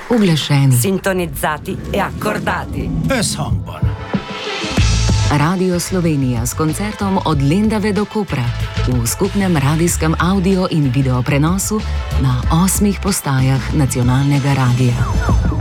uglašeni, sintonizzati e accordati. Radio Slovenija s koncertom od Lendave do Kopra v skupnem radijskem audio in video prenosu na 8 postajah nacionalnega radija.